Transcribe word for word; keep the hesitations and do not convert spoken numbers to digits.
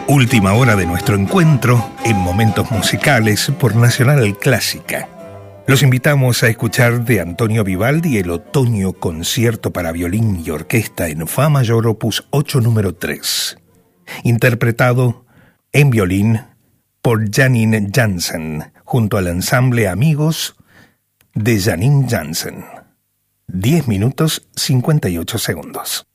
Última hora de nuestro encuentro en Momentos Musicales por Nacional Clásica. Los invitamos a escuchar de Antonio Vivaldi el Otoño Concierto para violín y orquesta en Fa mayor opus ocho número tres, interpretado en violín por Janine Jansen junto al ensamble Amigos de Janine Jansen. diez minutos cincuenta y ocho segundos.